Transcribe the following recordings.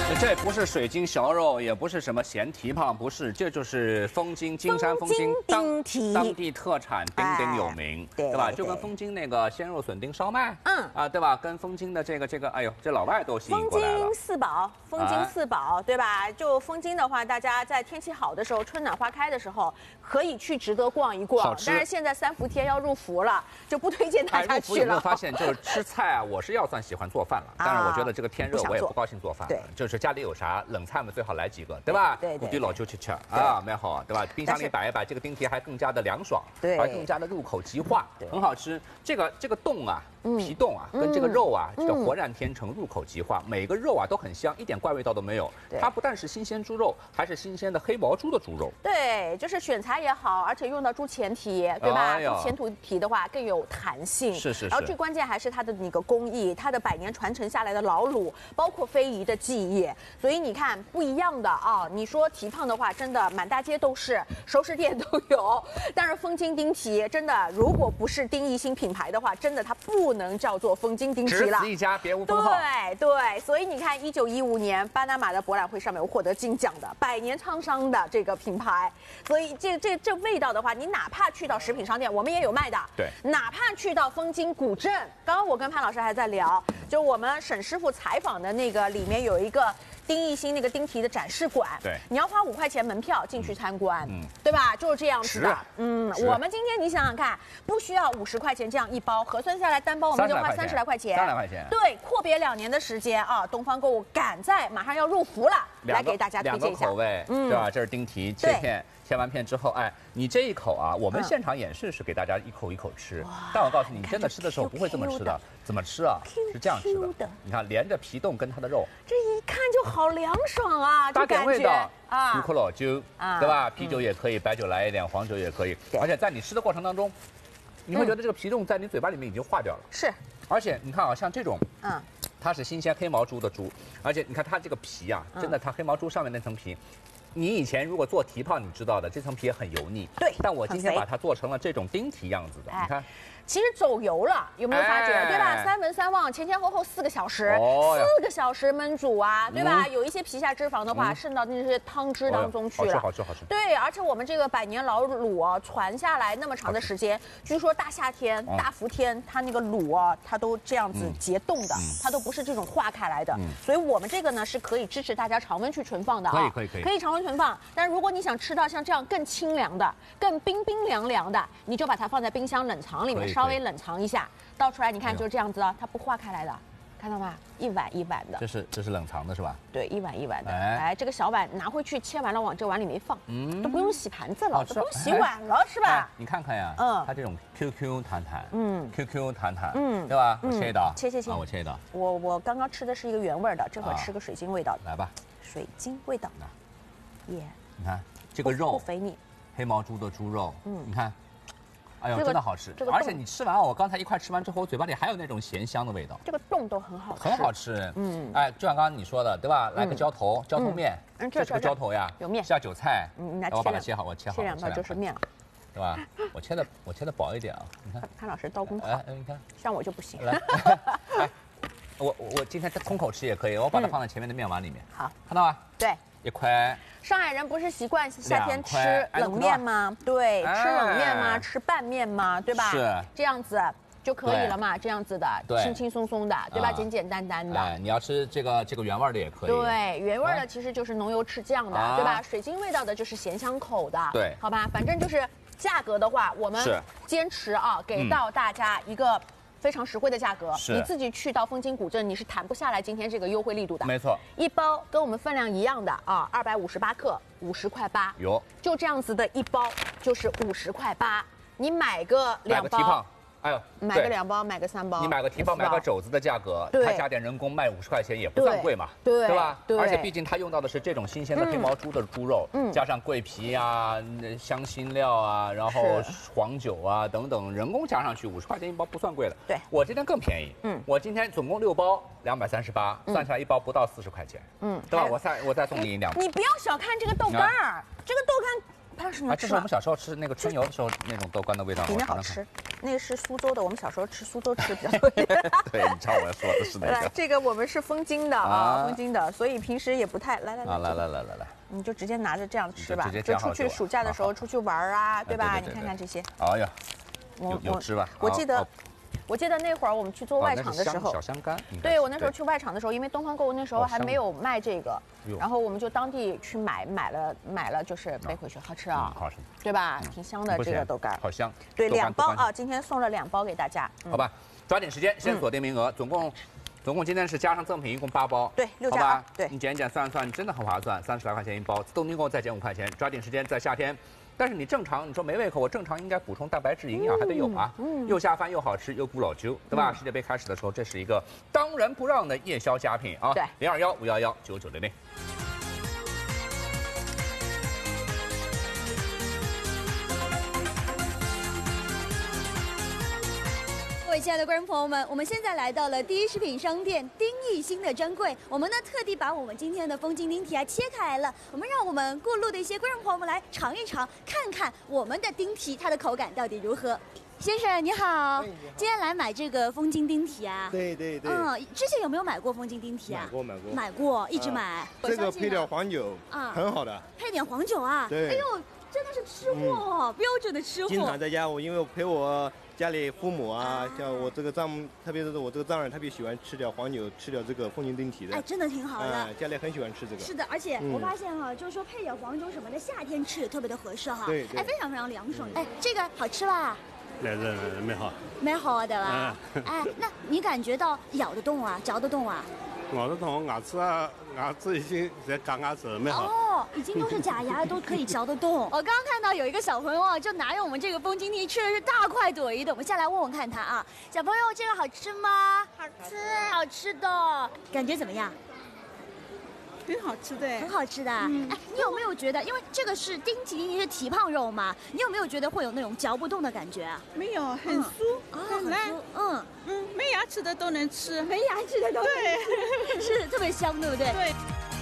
这不是水晶小肉，也不是什么咸蹄膀，不是，这就是枫金金山枫金丁蹄当地特产，鼎鼎有名，对吧？就跟枫金那个鲜肉笋丁烧麦，对吧？跟枫金的这个，哎呦，这老外都吸引过来了。 枫金四宝，枫金四宝，对吧？就枫金的话，大家在天气好的时候，春暖花开的时候，可以去值得逛一逛。但是现在三伏天要入伏了，就不推荐大家去了。 有没有发现，就是吃菜啊，我是要算喜欢做饭了，但是我觉得这个天热，我也不高兴做饭。 对， 就是家里有啥冷菜嘛，最好来几个，对吧？ 对， 对老就去吃啊，蛮好，对吧？冰箱里摆一摆，这个丁蹄还更加的凉爽， 对， 而更加的入口即化，很好吃。这个冻啊，皮冻啊，跟这个肉啊，这个浑然天成，入口即化，每个肉啊都很香，一点怪味道都没有。它不但是新鲜猪肉，还是新鲜的黑毛猪的猪肉。 对，就是选材也好，而且用到猪前蹄，对吧？猪前蹄的话更有弹性。 是。 然后最关键还是它的那个工艺，它的百年传承下来的老卤，包括非遗的技艺。所以你看不一样的啊！你说蹄膀的话，真的满大街都是，熟食店都有。但是枫金丁蹄真的，如果不是丁一星品牌的话，真的它不能叫做枫金丁蹄了。 只此一家，别无分号。 对，所以你看，1915年巴拿马的博览会上面有获得金奖的百年沧桑的这个品牌，所以这味道的话，你哪怕去到食品商店，我们也有卖的。 对， 哪怕去到枫金古镇，刚刚我跟潘老师还在聊，就我们沈师傅采访的那个里面有一个丁一星那个丁蹄的展示馆， 对， 你要花5块钱门票进去参观，对吧？就是这样子的。我们今天你想想看，不需要50块钱这样一包，核算下来单包我们就花30来块钱 ，30来块钱。 对，阔别2年的时间啊，东方购物赶在马上要入伏了，来给大家推荐一下。 2个口味，对吧？这是丁蹄切片。切完片之后，哎，你这一口啊，我们现场演示是给大家一口一口吃，但我告诉你，你真的吃的时候不会这么吃的，怎么吃啊？是这样吃的。你看，连着皮冻跟它的肉， 这一看就好凉爽啊！ 搭点味道啊， 入口老酒，对吧？啤酒也可以，白酒来一点，黄酒也可以。而且在你吃的过程当中，你会觉得这个皮冻在你嘴巴里面已经化掉了。 是。 而且你看啊，像这种，它是新鲜黑毛猪的猪，而且你看它这个皮啊，真的，它黑毛猪上面那层皮。你以前如果做蹄膀，你知道的，这层皮也很油腻。对，但我今天把它做成了这种丁蹄样子的，你看。 其实走油了，有没有发觉？对吧？3文3旺，前后4个小时，4个小时焖煮啊，对吧？有一些皮下脂肪的话，渗到那些汤汁当中去了。 好吃。 对，而且我们这个百年老卤啊，传下来那么长的时间，据说大夏天、大伏天，它那个卤啊，它都这样子结冻的，它都不是这种化开来的。所以我们这个呢是可以支持大家常温去存放的啊，可以常温存放。但是如果你想吃到像这样更清凉的、更冰凉凉的，你就把它放在冰箱冷藏里面。稍微冷藏一下，倒出来你看就是这样子啊，它不化开来的，看到吗？一碗一碗的。 这是冷藏的是吧？ 对，一碗一碗的。哎，这个小碗拿回去切完了往这碗里面放，都不用洗盘子了，都不用洗碗了，是吧？ 你看看呀，它这种 QQ 弹弹，QQ 弹弹，对吧？我切一刀， 切， 我切一刀。 我刚刚吃的是一个原味的，这会儿吃个水晶味道的。 来吧， 水晶味道。耶， 你看这个肉不肥腻， 黑毛猪的猪肉，你看。哎呦，真的好吃！而且你吃完，我刚才一块吃完之后，我嘴巴里还有那种咸香的味道。 这个冻都很好吃， 很好吃。哎，就像刚刚你说的，对吧？来个浇头面，这是个浇头呀， 有面， 下韭菜。 我把它切好，我切 2刀就是面了， 对吧？我切的薄一点啊，你看。 潘老师刀工好， 你看， 像我就不行。 来，我今天空口吃也可以，我把它放在前面的面碗里面。 好， 看到吗？ 对 ，1块。 上海人不是习惯夏天吃冷面吗？对，吃冷面吗？吃拌面吗？对吧？ 是这样子就可以了嘛，这样子的，轻轻松松的，对吧？简简单单的。 哎，你要吃这个原味的也可以。 对，原味的其实就是浓油赤酱的，对吧？水晶味道的就是咸香口的。 对， 好吧，反正就是价格的话，我们坚持啊，给到大家一个非常实惠的价格，你自己去到枫金古镇，你是谈不下来今天这个优惠力度的。 没错， 一包跟我们分量一样的啊，258克，50块8。 有， 就这样子的一包就是50块8，你买个2包。 哎呦， 买个2包，买个3包， 你买个蹄膀，买个肘子的价格，它加点人工卖50块钱也不算贵嘛， 对吧？而且毕竟它用到的是这种新鲜的黑毛猪的猪肉，加上桂皮啊、香辛料啊，然后黄酒啊等等，人工加上去50块钱一包不算贵的。 对， 我今天更便宜，我今天总共6包，238，算下来一包不到40块钱，对吧？我再送你2包。 你不要小看这个豆干儿，这个豆干。 潘老师，你这是我们小时候吃那个春游的时候那种豆干的味道， 里面好吃。那个是苏州的，我们小时候吃苏州吃的比较多。 对，你知道我要说的是哪个？ 这个我们是丰津的啊，丰津的，所以平时也不太来。 来， 你就直接拿着这样吃吧， 就出去暑假的时候出去玩啊，对吧？你看看这些。 哎呀，有汁吧？ 我记得那会儿我们去做外场的时候， 小香干。 对，我那时候去外场的时候，因为东方购物那时候还没有卖这个，然后我们就当地去买了，就是背回去，好吃啊， 好吃， 对吧？挺香的这个豆干， 好香。 对，2包啊，今天送了2包给大家。 好吧，抓紧时间，先锁定名额，总共今天是加上赠品一共8包， 对，6加2，对， 你减算，真的很划算，30来块钱一包，自动订购再减5块钱，抓紧时间，在夏天。但是你正常，你说没胃口，我正常应该补充蛋白质营养还得有啊，又下饭又好吃又补老灸，对吧？世界杯开始的时候，这是一个当仁不让的夜宵佳品啊！ 对 ，021-511-9900。 各位亲爱的观众朋友们，我们现在来到了第一食品商店丁义兴的专柜。我们呢特地把我们今天的风筋丁蹄切开来了，让我们过路的一些观众朋友们来尝一尝，看看我们的丁蹄它的口感到底如何。先生你好，今天来买这个风筋丁蹄啊？ 对。 之前有没有买过风筋丁蹄啊？买过，一直买。 这个配点黄酒啊，很好的。 配点黄酒啊？ 对。 哎呦，真的是吃货，标准的吃货。 经常在家，因为我陪我家里父母啊，像我这个丈母，特别是我这个丈人，特别喜欢吃点黄酒，吃点这个风筋丁蹄的。 哎，真的挺好的。 家里很喜欢吃这个。 是的，而且我发现哈，就是说配点黄酒什么的，夏天吃也特别的合适哈。 对。 哎，非常非常凉爽。哎，这个好吃吧？ 来， 蛮好的吧？哎，那你感觉到咬得动啊，嚼得动啊？ 咬得动，牙齿已经在嘎嘎子，蛮好。 哦，已经都是假牙，都可以嚼得动。我刚刚看到有一个小朋友啊，就拿着我们这个风筋蹄吃的是大快朵颐的。我们下来问问看他啊，小朋友这个好吃吗？ 好吃， 好吃的，感觉怎么样？ 很好吃的， 很好吃的。哎，你有没有觉得，因为这个是丁蹄是蹄膀肉嘛，你有没有觉得会有那种嚼不动的感觉啊？ 没有，很酥，很烂。没牙齿的都能吃， 没牙齿的都能吃，是特别香，对不对？ 对。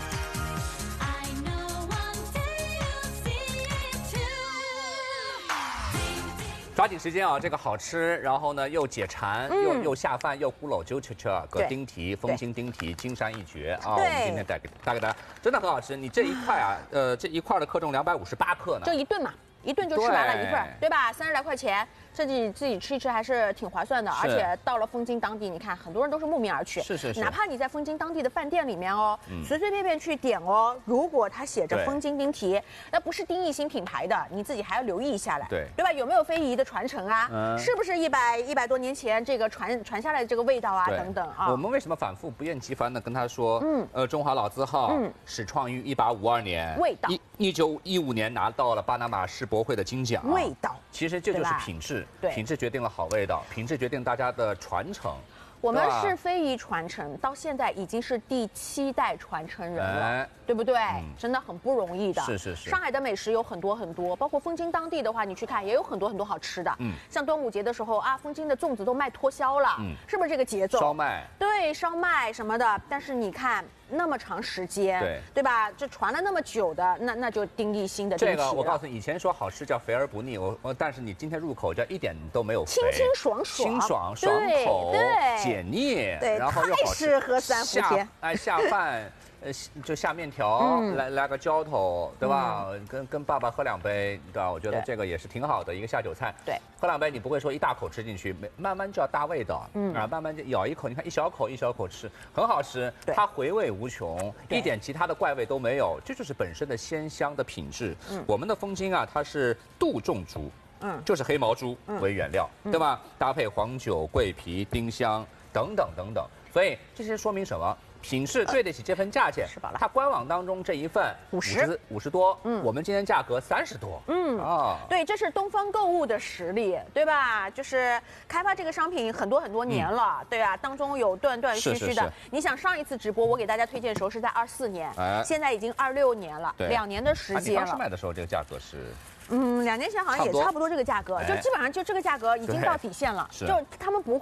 抓紧时间啊，这个好吃，然后呢又解馋，又下饭，又补老灸，吃个丁蹄，风筋丁蹄，金山一绝啊！我们今天带给大家，真的很好吃。你这一块啊，这一块的克重258克呢， 就一顿嘛，一顿就吃完了一份，对吧？30来块钱。自己吃一吃还是挺划算的，而且到了丰津当地，你看很多人都是慕名而去， 是， 哪怕你在丰津当地的饭店里面哦，随随便便去点哦，如果它写着风筋丁蹄，那不是丁义兴品牌的，你自己还要留意下来，对吧？有没有非遗的传承啊？是不是100多年前这个传下来的这个味道啊？等等啊。 我们为什么反复不厌其烦的跟他说，中华老字号始创于1852年， 味道 ，1915年拿到了巴拿马世博会的金奖， 味道， 其实这就是品质。品质决定了好味道，品质决定大家的传承。 我们是非遗传承，到现在已经是第7代传承人了，对不对？真的很不容易的。 是。 上海的美食有很多，包括丰津当地的话，你去看也有很多好吃的。像端午节的时候啊，丰津的粽子都卖脱销了，是不是这个节奏？ 烧麦。 对，烧麦什么的。但是你看那么长时间，对吧？这传了那么久的，那就丁义兴的这个，我告诉你，以前说好吃叫肥而不腻，但是你今天入口叫一点都没有肥， 清爽， 清爽爽口，解腻，然后又好吃， 适合3伏天， 下饭。就下面条，来个浇头，对吧？跟爸爸喝2杯，对吧？我觉得这个也是挺好的一个下酒菜。 对， 喝2杯你不会说一大口吃进去，慢慢就要大味道，慢慢就咬一口，你看一小口吃，很好吃，它回味无穷，一点其他的怪味都没有，这就是本身的鲜香的品质。我们的风筋啊，它是杜仲猪，就是黑毛猪为原料，对吧？搭配黄酒、桂皮、丁香等等，所以这些说明什么？品质对得起这份价钱， 吃饱了。 它官网当中这一份50多，我们今天价格30多， 对，这是东方购物的实力，对吧？就是开发这个商品很多年了，对啊，当中有断续的。你想上一次直播我给大家推荐的时候是在24年，现在已经26年了，2年的时间了。 你当时买的时候这个价格是 ？2年前好像也差不多这个价格，就基本上就这个价格已经到底线了，就他们不会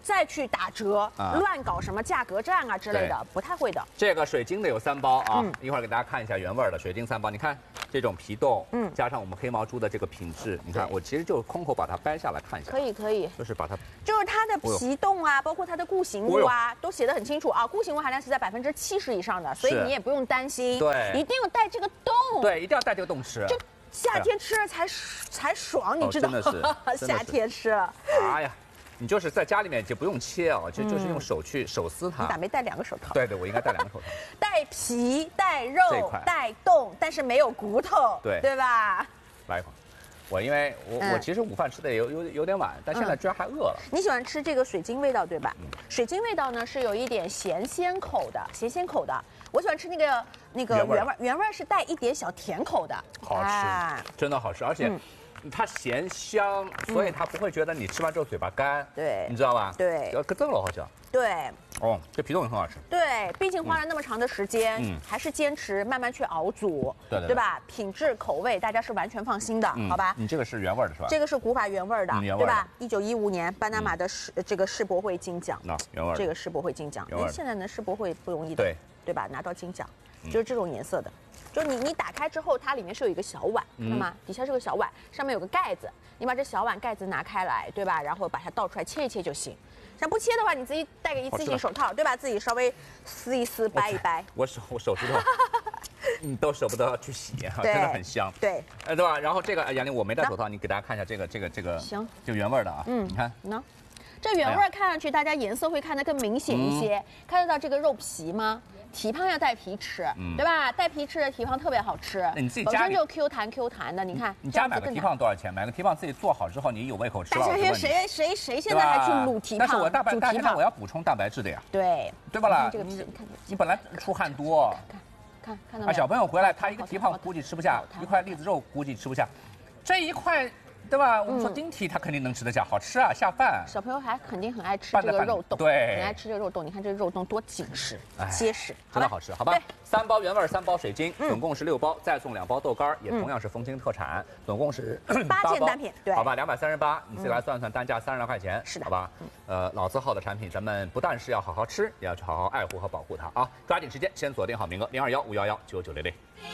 再去打折，乱搞什么价格战啊之类的，不太会的。 这个水晶的有3包啊，一会儿给大家看一下原味的水晶3包。你看这种皮冻，加上我们黑毛猪的这个品质，你看我其实就空口把它掰下来看一下。 可以， 就是把它， 就是它的皮冻啊，包括它的固形物啊，都写得很清楚啊，固形物含量是在70%以上的，所以你也不用担心。 对， 一定要带这个冻。 对，一定要带这个冻吃。 就夏天吃了才爽，你知道吗？ 真的是夏天吃了。 哎呀，你就是在家里面就不用切啊，就是用手撕它。 你咋没戴2个手套？ 对，我应该戴2个手套。 带皮、带肉、带冻，但是没有骨头，对吧？ 来一口。因为我其实午饭吃的有点晚，但现在居然还饿了。 你喜欢吃这个水晶味道对吧？水晶味道呢是有一点咸鲜口的。我喜欢吃那个原味是带一点小甜口的， 好吃，真的好吃，而且它咸香，所以它不会觉得你吃完之后嘴巴干， 对， 你知道吧？ 对， 要咯噔了好像。 对。 哦，这皮冻也很好吃。 对，毕竟花了那么长的时间，还是坚持慢慢去熬煮，对吧？品质口味大家是完全放心的，好吧？ 你这个是原味的是吧？ 这个是古法原味的，对吧？1915年巴拿马的这个世博会金奖， 原味。 这个世博会金奖，现在呢世博会不容易的，对吧？拿到金奖，就是这种颜色的。就是你打开之后，它里面是有一个小碗，知道吗？底下是个小碗，上面有个盖子，你把这小碗盖子拿开来，对吧？然后把它倒出来切一切就行。想不切的话，你自己戴个一次性手套，对吧？自己稍微撕一撕、掰一掰。 我手指头，都舍不得去洗，真的很香。 对， 对吧？然后这个杨玲我没戴手套，你给大家看一下这个，行，就原味的啊。你看， 这原味看上去大家颜色会看得更明显一些，看得到这个肉皮吗？蹄膀要带皮吃，对吧？带皮吃的蹄膀特别好吃， 你自己家里就 Q 弹的。你看， 你家买个蹄膀多少钱？买个蹄膀自己做好之后，你有胃口吃了。 大夏天谁现在还去卤蹄膀？ 但是我大夏天我要补充蛋白质的呀。 对吧啦？ 这个皮， 你本来出汗多， 看到没有？ 小朋友回来他一个蹄膀估计吃不下，一块栗子肉估计吃不下，这一块。对吧？我们说丁蹄，它肯定能吃得下，好吃啊，下饭。 小朋友还肯定很爱吃这个肉冻， 对， 很爱吃这个肉冻。你看这个肉冻多紧实、结实， 真的好吃，好吧？3包原味，3包水晶，总共是6包，再送2包豆干，也同样是丰津特产，总共是 8件单品，对， 好吧，238，你自己来算算，单价32块钱， 是的， 好吧？老字号的产品，咱们不但是要好好吃，也要去好好爱护和保护它啊！抓紧时间，先锁定好名额，021-511-9900。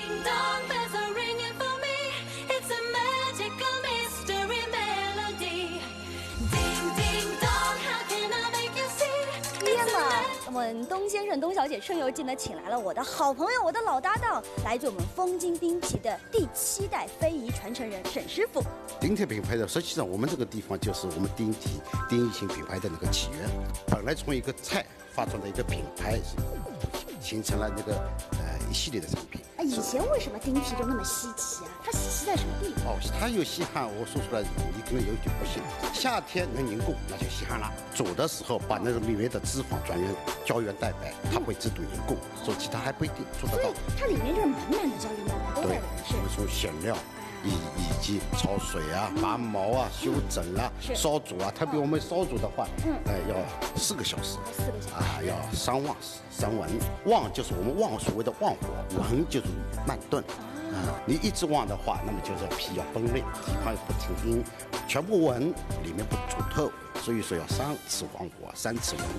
我们东先生、东小姐春游季呢，请来了我的好朋友、我的老搭档，来自我们丰津丁蹄的第7代非遗传承人沈师傅。 丁蹄品牌的，实际上我们这个地方就是我们丁义兴品牌的那个起源。本来从一个菜发展的一个品牌，形成了那个一系列的产品。 以前为什么丁蹄就那么稀奇啊？它稀奇在什么地方？ 它有稀罕，我说出来你可能有点不信。夏天能凝固，那就稀罕了。煮的时候把那个里面的脂肪转成胶原蛋白，它会自动凝固。做其他还不一定做得到。 所以它里面就是满满的胶原蛋白都在里面。 我们从馅料。以及焯水啊、拔毛啊、修整啊、烧煮啊，特别我们烧煮的话，要4个小时啊，要3旺3文。旺就是我们旺所谓的旺火，文就是慢炖。你一直旺的话，那么就是皮要崩裂，蹄膀不成筋，全部稳，里面不煮透，所以说要3次旺火，3次文。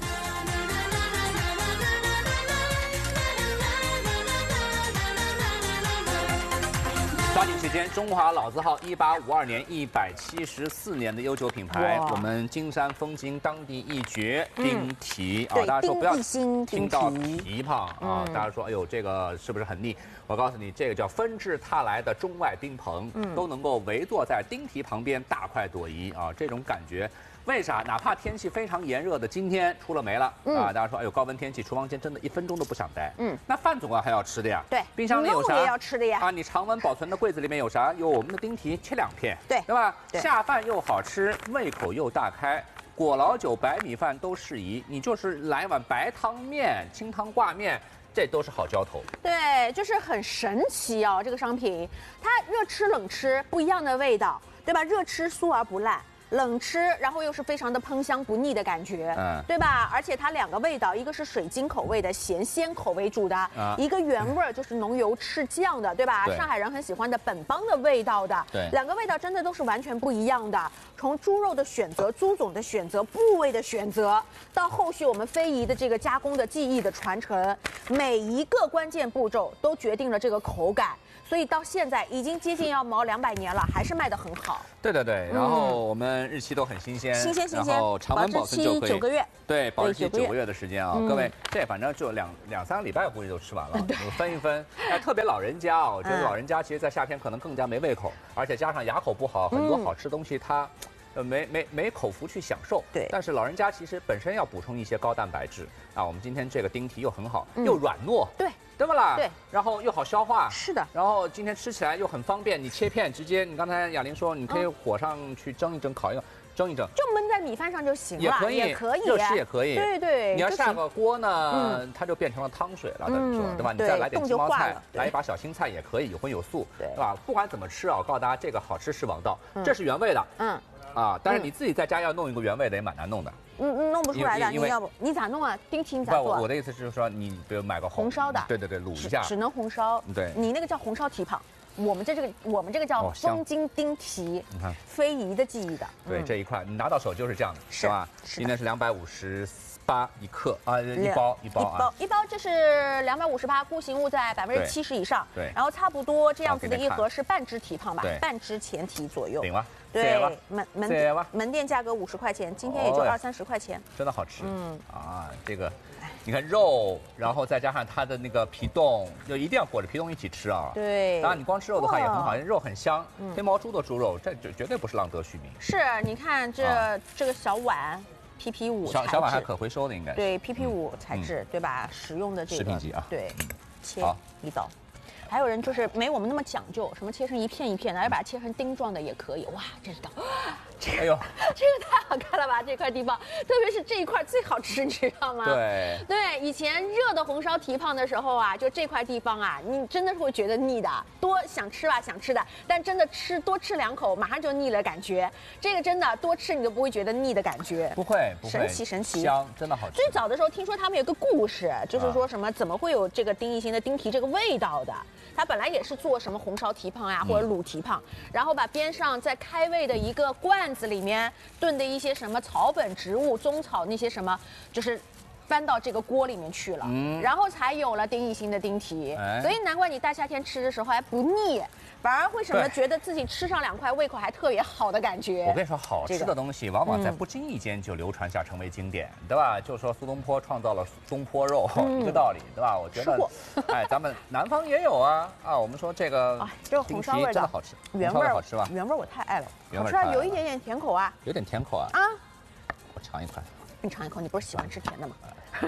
抓紧时间，中华老字号1852年174年的悠久品牌，我们金山丰津当地一绝丁蹄啊！大家说不要听到蹄膀啊！大家说哎呦这个是不是很腻？我告诉你，这个叫纷至沓来的中外宾朋，都能够围坐在丁蹄旁边大快朵颐啊！这种感觉。为啥？哪怕天气非常炎热的今天出了煤了啊！大家说，哎呦，高温天气，厨房间真的1分钟都不想待。那饭总归还要吃的呀。 对， 冰箱里有啥？ 也要吃的呀。 啊，你常温保存的柜子里面有啥？有我们的丁蹄，切2片。 对吧？下饭又好吃，胃口又大开，果老酒、白米饭都适宜。你就是来碗白汤面、清汤挂面。这都是好浇头， 对，就是很神奇哦，这个商品，它热吃冷吃不一样的味道，对吧？热吃酥而不烂， 冷吃，然后又是非常的喷香不腻的感觉，对吧？而且它2个味道，一个是水晶口味的咸鲜口为主的，一个原味儿就是浓油赤酱的，对吧？上海人很喜欢的本帮的味道的， 对 ，2个味道真的都是完全不一样的。从猪肉的选择、猪种的选择、部位的选择，到后续我们非遗的这个加工的技艺的传承，每一个关键步骤都决定了这个口感。所以到现在已经接近要毛200年了，还是卖得很好。 对对对，然后我们日期都很新鲜， 新鲜， 然后常温保存就可以 9个月， 对，保质期9个月的时间啊，各位，这反正就两三个礼拜估计就吃完了，分一分。哎，特别老人家啊，我觉得老人家其实，在夏天可能更加没胃口，而且加上牙口不好，很多好吃东西它。没口福去享受， 对。 但是老人家其实本身要补充一些高蛋白质啊。我们今天这个丁蹄又很好，又软糯，对不啦？ 对。 然后又好消化， 是的。 然后今天吃起来又很方便，你切片直接，你刚才雅玲说你可以火上去蒸一蒸，烤一个。蒸一蒸， 就焖在米饭上就行了， 也可以，热吃也可以。 对对， 你要下个锅呢，它就变成了汤水了，等于说，对吧？你再来点鸡毛菜，来一把小青菜也可以，有荤有素，对吧？不管怎么吃啊，我告诉大家，这个好吃是王道，这是原味的，但是你自己在家要弄一个原味的也蛮难弄的， 弄不出来的。你要不你咋弄啊？丁蹄你咋做？ 我的意思就是说，你比如买个红烧的， 对，卤一下， 只能红烧。 对， 你那个叫红烧蹄膀。我们这个叫风筋丁蹄，你看非遗的技艺的。 对，这一块你拿到手就是这样的，是吧？今天是258一克啊，一包啊， 一包这是258，固形物在70%以上。 对， 然后差不多这样子的一盒是半只蹄膀吧，半只前蹄左右。 顶了。 对，门店价格50块钱，今天也就20-30块钱。 真的好吃，这个。你看肉，然后再加上它的那个皮冻，就一定要裹着皮冻一起吃啊。 对， 当然你光吃肉的话也很好，肉很香。黑毛猪的猪肉，这绝对不是浪得虚名。 是，你看这个小碗 PP5， 小碗还可回收的应该是。 对 PP5 材质，对吧？使用的这个食品级啊。 对，切一刀。还有人就是没我们那么讲究，什么切成一片一片的，要把它切成丁状的也可以。哇，这刀，这个太好看了吧！这块地方，特别是这一块最好吃，你知道吗？对，以前热的红烧蹄膀的时候啊，就这块地方啊，你真的是会觉得腻的，多想吃吧，想吃的，但真的多吃2口，马上就腻了感觉。这个真的多吃你都不会觉得腻的感觉， 不会， 神奇， 香，真的好吃。 最早的时候听说他们有个故事，就是说什么怎么会有这个丁义兴的丁蹄这个味道的？他本来也是做什么红烧蹄膀呀，或者卤蹄膀，然后把边上在开胃的一个罐子里面炖的一些什么草本植物、中草那些什么，就是搬到这个锅里面去了，然后才有了丁义兴的丁蹄。所以难怪你大夏天吃的时候还不腻，反而会什么觉得自己吃上2块胃口还特别好的感觉。 我跟你说，好吃的东西往往在不经意间就流传下成为经典，对吧？就说苏东坡创造了东坡肉，一个道理，对吧？我觉得，咱们南方也有啊，我们说这个红烧味真的好吃， 原味好吃吧？ 原味我太爱了，好吃啊，有一点点甜口啊， 有点甜口啊。我尝一块。 你尝一口，你不是喜欢吃甜的吗？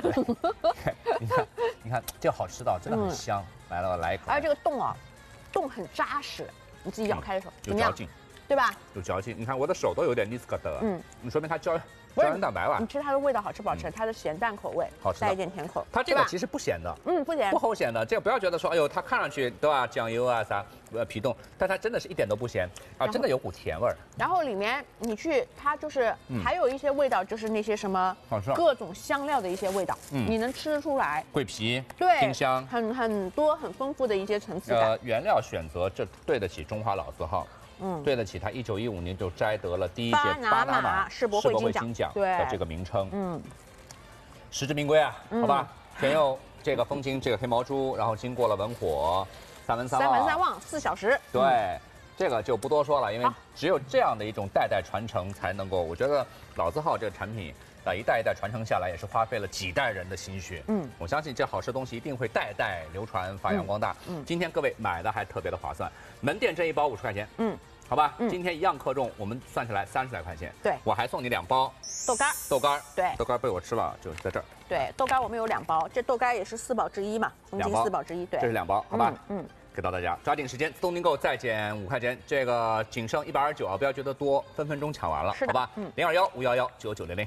你看，这好吃到真的很香。来了，我来一口。 而且这个冻很扎实，你自己咬开的时候有嚼劲， 对吧？ 有嚼劲。你看我的手都有点尼斯克德，你说明它胶原蛋白吧？ 你吃它的味道好吃不好吃？它的咸淡口味， 好吃， 带一点甜口。 它这个其实不咸的， 不咸， 不齁咸的。这个不要觉得说，哎呦，它看上去对吧，酱油啊啥皮冻，但它真的是一点都不咸啊，真的有股甜味儿。 然后里面它就是还有一些味道，就是那些什么各种香料的一些味道，你能吃得出来。 桂皮， 对， 丁香， 很多很丰富的一些层次感。 原料选择这对得起中华老字号。对得起他1915年就摘得了第1届巴拿马世博会金奖的这个名称，实至名归啊，好吧？选用这个风金这个黑毛猪，然后经过了文火3文3 旺4小时， 对，这个就不多说了，因为只有这样的一种代代传承才能够，我觉得老字号这个产品一代一代传承下来，也是花费了几代人的心血。我相信这好吃东西一定会代代流传发扬光大。今天各位买的还特别的划算，门店这一包50块钱，好吧，今天一样克重，我们算下来30来块钱。 对， 我还送你2包豆干， 对， 豆干被我吃了，就在这儿。 对，豆干我们有2包，这豆干也是4宝之一嘛，风金4宝之一，对， 这是2包，好吧？给到大家，抓紧时间，自动订购再减5块钱，这个仅剩129啊，不要觉得多，分分钟抢完了，好吧？021-511-9900。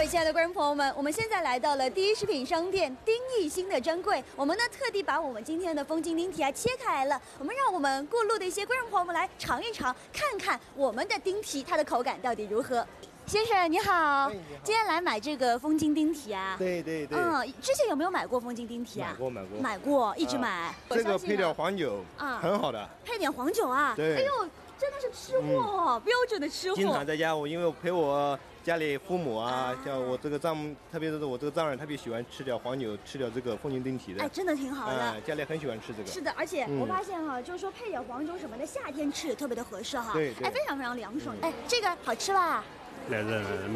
位亲爱的观众朋友们，我们现在来到了第一食品商店丁义兴的专柜，我们呢特地把我们今天的风金丁蹄切开了，我们让我们过路的一些观众朋友们来尝一尝，看看我们的丁蹄它的口感到底如何。先生你好，今天来买这个风金丁蹄啊？ 对对对。 之前有没有买过风金丁蹄啊？买过，一直买。 这个配点黄酒啊，很好的。 配点黄酒啊？ 对。 哎呦，真的是吃货哦，标准的吃货。 经常在家，因为我陪我家里父母啊，像我这个丈母，特别是我这个丈人，特别喜欢吃点黄酒，吃点这个风金丁蹄的。 哎，真的挺好的。 家里很喜欢吃这个。 是的，而且我发现哈，就是说配点黄酒什么的，夏天吃也特别的合适哈。 对。 哎，非常非常凉爽。哎，这个好吃吧？ 来。